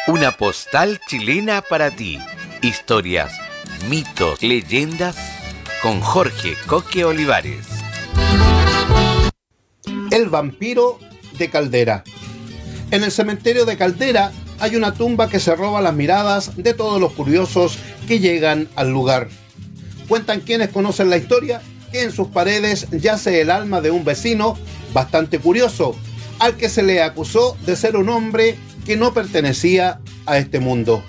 Una postal chilena para ti. Historias, mitos, leyendas con Jorge Coque Olivares. El vampiro de Caldera. En el cementerio de Caldera hay una tumba que se roba las miradas de todos los curiosos que llegan al lugar. Cuentan quienes conocen la historia que en sus paredes yace el alma de un vecino bastante curioso, al que se le acusó de ser un hombre que no pertenecía a este mundo.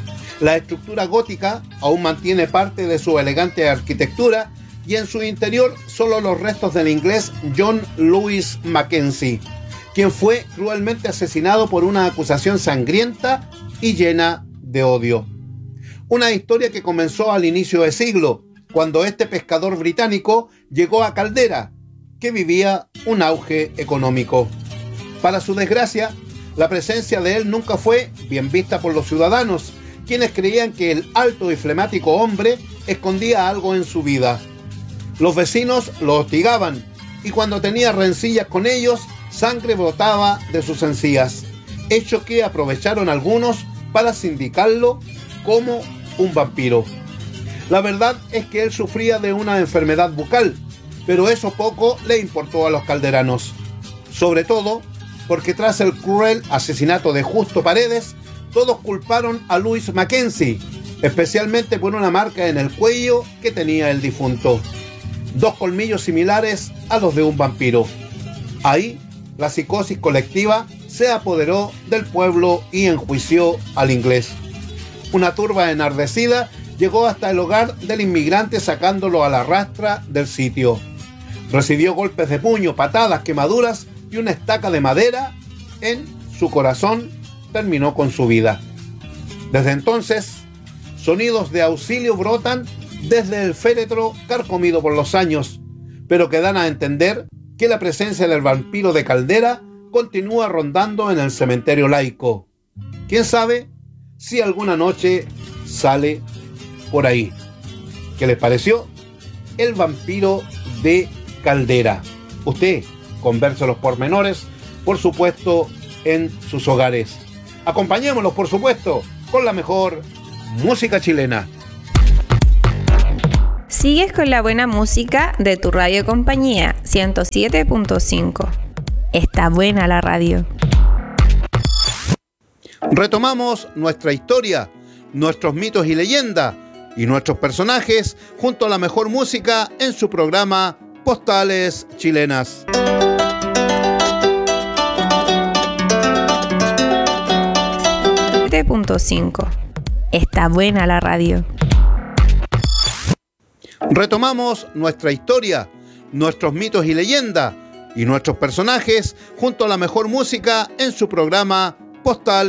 La estructura gótica aún mantiene parte de su elegante arquitectura y en su interior solo los restos del inglés John Lewis Mackenzie, quien fue cruelmente asesinado por una acusación sangrienta y llena de odio. Una historia que comenzó al inicio del siglo, cuando este pescador británico llegó a Caldera, que vivía un auge económico. Para su desgracia, la presencia de él nunca fue bien vista por los ciudadanos, quienes creían que el alto y flemático hombre escondía algo en su vida. Los vecinos lo hostigaban y cuando tenía rencillas con ellos, sangre brotaba de sus encías, hecho que aprovecharon algunos para sindicarlo como un vampiro. La verdad es que él sufría de una enfermedad bucal, pero eso poco le importó a los calderanos, sobre todo porque tras el cruel asesinato de Justo Paredes, todos culparon a Lewis Mackenzie, especialmente por una marca en el cuello que tenía el difunto. 2 colmillos similares a los de un vampiro. Ahí, la psicosis colectiva se apoderó del pueblo y enjuició al inglés. Una turba enardecida llegó hasta el hogar del inmigrante sacándolo a la rastra del sitio. Recibió golpes de puño, patadas, quemaduras y una estaca de madera en su corazón. Terminó con su vida. Desde entonces, sonidos de auxilio brotan desde el féretro carcomido por los años, pero que dan a entender que la presencia del vampiro de Caldera continúa rondando en el cementerio laico. ¿Quién sabe si alguna noche sale por ahí? ¿Qué les pareció? El vampiro de Caldera. Usted converse los pormenores, por supuesto, en sus hogares. Acompañémoslos, por supuesto, con la mejor música chilena. Sigues con la buena música de tu radio compañía 107.5. Está buena la radio. Retomamos nuestra historia, nuestros mitos y leyendas y nuestros personajes junto a la mejor música en su programa Postales Chilenas. Está buena la radio. Retomamos nuestra historia, nuestros mitos y leyendas y nuestros personajes junto a la mejor música en su programa Postales